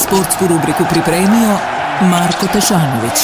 sportsku rubriku pripremio Marko Tešanović.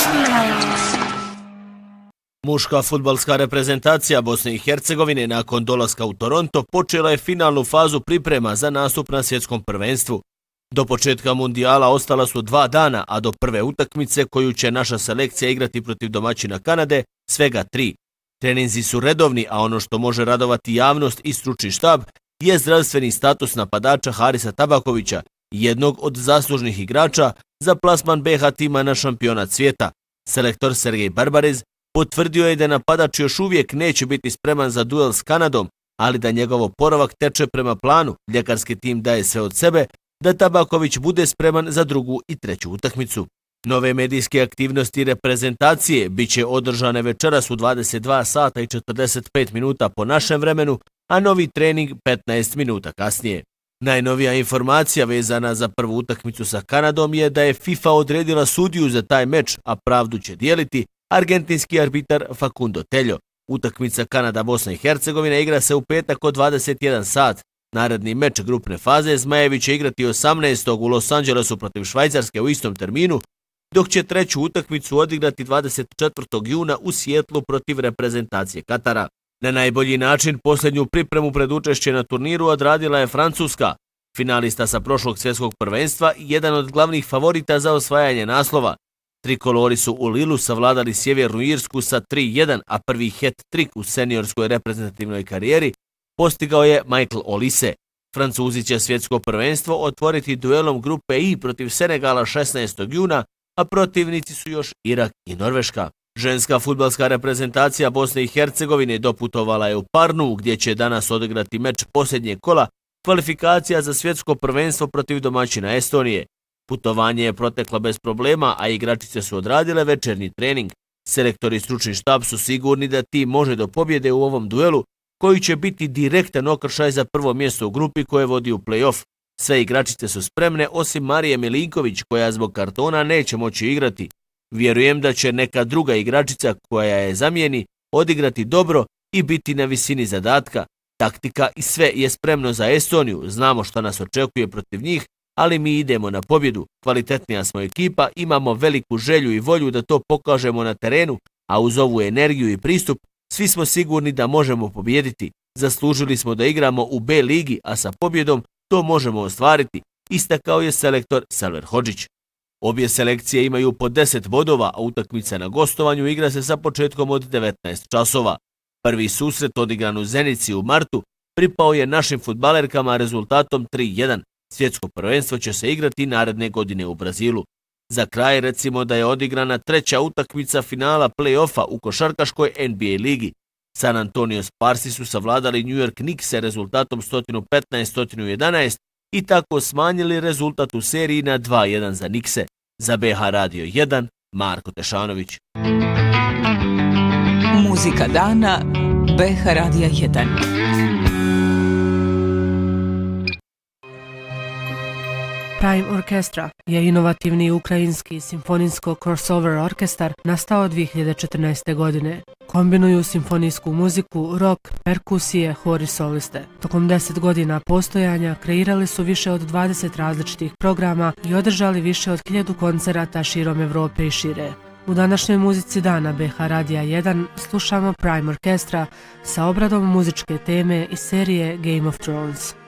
Muška fudbalska reprezentacija Bosne i Hercegovine nakon dolaska u Toronto počela je finalnu fazu priprema za nastup na svjetskom prvenstvu. Do početka mundijala ostala su 2 dana, a do prve utakmice koju će naša selekcija igrati protiv domaćina Kanade svega 3. Treninzi su redovni, a ono što može radovati javnost i stručni štab je zdravstveni status napadača Harisa Tabakovića, jednog od zaslužnih igrača za plasman BiH tima na šampionat svijeta. Selektor Sergej Barbarez potvrdio je da napadač još uvijek neće biti spreman za duel s Kanadom, ali da njegov oporavak teče prema planu, ljekarski tim daje sve od sebe da Tabaković bude spreman za drugu i treću utakmicu. Nove medijske aktivnosti reprezentacije biće održane večeras u 22 sata i 45 minuta po našem vremenu, a novi trening 15 minuta kasnije. Najnovija informacija vezana za prvu utakmicu sa Kanadom je da je FIFA odredila sudiju za taj meč, a pravdu će dijeliti argentinski arbitar Facundo Tello. Utakmica Kanada-Bosna i Hercegovina igra se u petak od 21 sat. Naredni meč grupne faze Zmajevi će igrati 18. u Los Angelesu protiv Švajcarske u istom terminu, dok će treću utakmicu odigrati 24. juna u Sijetlu protiv reprezentacije Katara. Na najbolji način posljednju pripremu pred učešće na turniru odradila je Francuska, finalista sa prošlog svjetskog prvenstva i jedan od glavnih favorita za osvajanje naslova. Trikolori su u Lilu savladali Sjevernu Irsku sa 3-1, a prvi hat-trick u seniorskoj reprezentativnoj karijeri postigao je Michael Olise. Francuzi će svjetsko prvenstvo otvoriti duelom grupe I protiv Senegala 16. juna, a protivnici su još Irak i Norveška. Ženska fudbalska reprezentacija Bosne i Hercegovine doputovala je u Parnu, gdje će danas odigrati meč posljednjeg kola kvalifikacija za svjetsko prvenstvo protiv domaćina Estonije. Putovanje je proteklo bez problema, a igračice su odradile večernji trening. Selektori i stručni štab su sigurni da tim može do pobjede u ovom duelu, koji će biti direktan okršaj za prvo mjesto u grupi koje vodi u play-off. Sve igračice su spremne osim Marije Milinković, koja zbog kartona neće moći igrati. Vjerujem da će neka druga igračica koja je zamijeni odigrati dobro i biti na visini zadatka. Taktika i sve je spremno za Estoniju, znamo što nas očekuje protiv njih, ali mi idemo na pobjedu. Kvalitetnija smo ekipa, imamo veliku želju i volju da to pokažemo na terenu, a uz ovu energiju i pristup svi smo sigurni da možemo pobijediti. Zaslužili smo da igramo u B ligi, a sa pobjedom to možemo ostvariti, istakao je selektor Selver Hodžić. Obje selekcije imaju po 10 bodova, a utakmica na gostovanju igra se sa početkom od 19 časova. Prvi susret odigran u Zenici u martu pripao je našim fudbalerkama rezultatom 3-1. Svjetsko prvenstvo će se igrati naredne godine u Brazilu. Za kraj recimo da je odigrana treća utakmica finala play-offa u košarkaškoj NBA ligi. San Antonio Sparsi su savladali New York Knicks rezultatom 115-111 i tako smanjili rezultat u seriji na 2-1 za Knickse. Za BiH Radio 1, Marko Tešanović. Muzika dana BiH Radio 1. Prime Orkestra je inovativni ukrajinski simfonijsko crossover orkestar nastao 2014. godine. Kombinuju simfonijsku muziku, rock, perkusije, hor i soliste. Tokom 10 godina postojanja kreirali su više od 20 različitih programa i održali više od 1000 koncerata širom Evrope i šire. U današnjoj muzici dana BiH Radija 1 slušamo Prime Orkestra sa obradom muzičke teme iz serije Game of Thrones.